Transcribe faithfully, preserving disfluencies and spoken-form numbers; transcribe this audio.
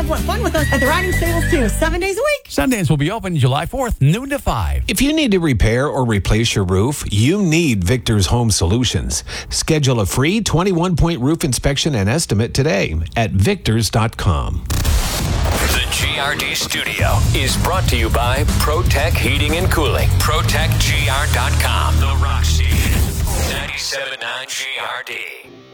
have fun with us at the riding stables, too. Seven days a week. Sundays will be open July fourth, noon to five. If you need to repair or replace your roof, you need Victor's Home Solutions. Schedule a free twenty-one point roof inspection and estimate today at victors dot com. The G R D studio is brought to you by ProTech Heating and Cooling. protect G R dot com. The Rock Station. ninety-seven point nine G R D.